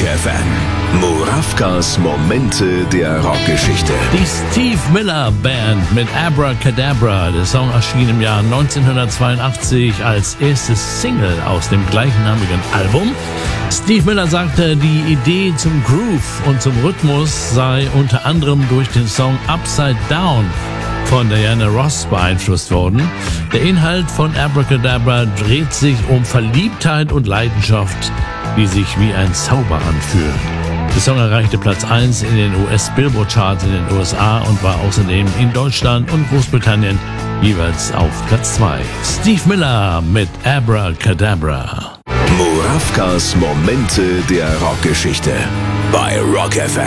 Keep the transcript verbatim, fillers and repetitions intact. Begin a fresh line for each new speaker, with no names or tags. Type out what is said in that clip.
F M. Murawkas Momente der Rockgeschichte.
Die Steve Miller Band mit Abracadabra. Der Song erschien im Jahr neunzehnhundertzweiundachtzig als erstes Single aus dem gleichnamigen Album. Steve Miller sagte, die Idee zum Groove und zum Rhythmus sei unter anderem durch den Song Upside Down von Diana Ross beeinflusst worden. Der Inhalt von Abracadabra dreht sich um Verliebtheit und Leidenschaft, die sich wie ein Zauber anfühlen. Der Song erreichte Platz eins in den U S-Billboard-Charts in den U S A und war außerdem in Deutschland und Großbritannien jeweils auf Platz zwei. Steve Miller mit Abracadabra.
Murawkas Momente der Rockgeschichte bei Rock F M.